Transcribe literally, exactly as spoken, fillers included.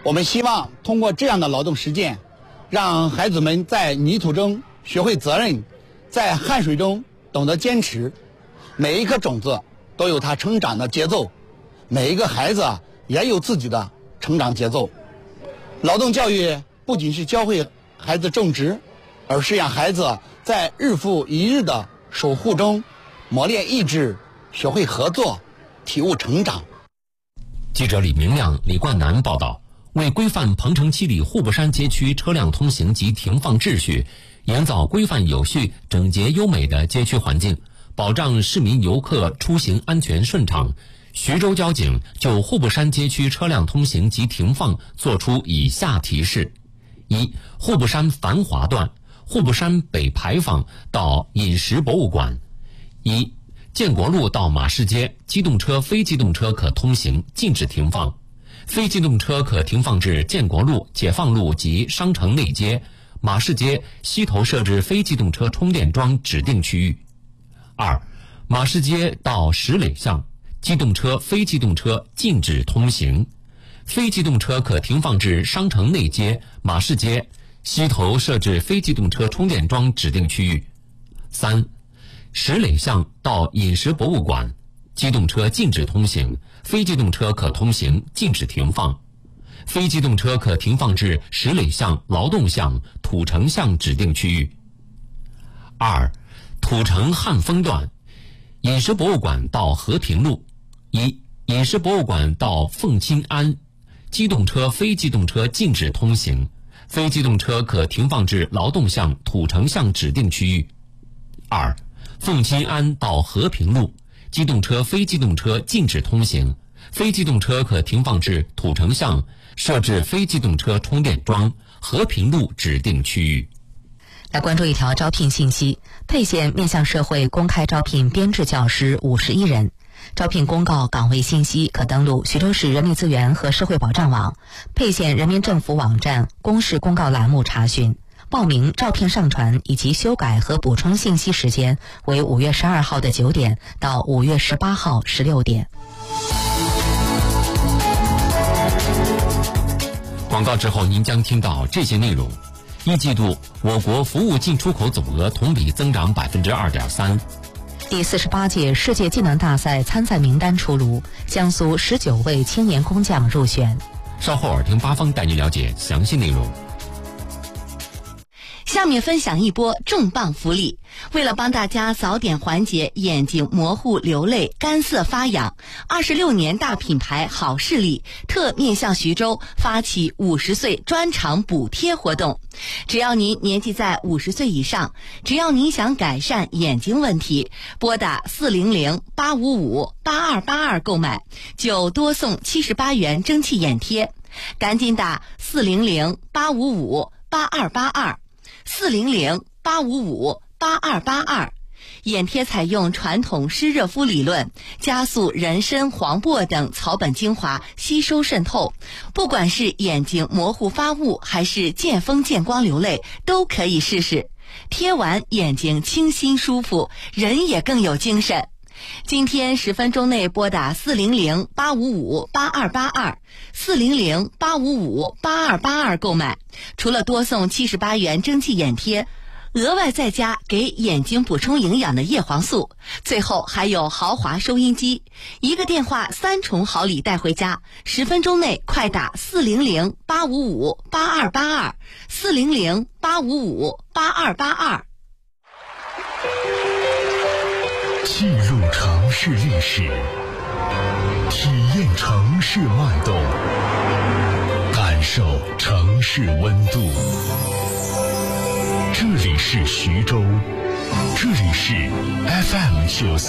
我们希望通过这样的劳动实践，让孩子们在泥土中学会责任，在汗水中懂得坚持。每一颗种子都有它成长的节奏，每一个孩子也有自己的成长节奏。劳动教育不仅是教会孩子种植，而是让孩子在日复一日的守护中磨练意志，学会合作，体悟成长。 记者李明亮、李冠南报道，为规范鹏城七里户部山街区车辆通行及停放秩序，营造规范有序、整洁优美的街区环境，保障市民游客出行安全顺畅，徐州交警就户部山街区车辆通行及停放作出以下提示：一、户部山繁华段，户部山北牌坊到饮食博物馆；一、建国路到马市街，机动车、非机动车可通行，禁止停放；非机动车可停放至建国路、解放路及商城内街、马市街西头设置非机动车充电桩指定区域。二、马市街到石垒巷，机动车、非机动车禁止通行，非机动车可停放至商城内街、马市街西头设置非机动车充电桩指定区域。三、石垒巷到饮食博物馆，机动车禁止通行，非机动车可通行，禁止停放。非机动车可停放至石垒巷、劳动巷、土城巷指定区域。二、土城汉丰段，饮食博物馆到和平路。一、饮食博物馆到凤清庵，机动车、非机动车禁止通行，非机动车可停放至劳动巷、土城巷指定区域。二、凤清庵到和平路，机动车、非机动车禁止通行，非机动车可停放至土城巷设置非机动车充电桩和平路指定区域。 来关注一条招聘信息，沛县面向社会公开招聘编制教师五十一人。招聘公告岗位信息可登录徐州市人力资源和社会保障网、沛县人民政府网站公示公告栏目查询。报名、照片上传以及修改和补充信息时间为五月十二号的九点到五月十八号十六点。 广告之后您将听到这些内容。一季度我国服务进出口总额同比增长百分之二点三。 第四十八届世界技能大赛参赛名单出炉，江苏十九位青年工匠入选。 稍后耳听八方带您了解详细内容。 下面分享一波重磅福利，为了帮大家早点缓解眼睛模糊、流泪、干涩发痒，二十六年大品牌好视力特面向徐州发起五十岁专场补贴活动。只要您年纪在五十岁以上，只要您想改善眼睛问题，拨打四零零八五五八二八二购买，就多送七十八元蒸汽眼贴。赶紧打四零零八五五八二八二。四零零八五五八二八二，眼贴采用传统湿热敷理论，加速人参、黄柏等草本精华吸收渗透，不管是眼睛模糊发雾，还是见风见光流泪，都可以试试。贴完眼睛清新舒服，人也更有精神。今天十分钟内拨打四零零八五五八二八二，四零零八五五八二八二购买，除了多送七十八元蒸汽眼贴，额外再加给眼睛补充营养的叶黄素，最后还有豪华收音机，一个电话三重好礼带回家。十分钟内快打四零零八五五八二八二，四零零八五五八二八二。 进入城市历史，体验城市脉动，感受城市温度。这里是徐州，这里是 F M 九三。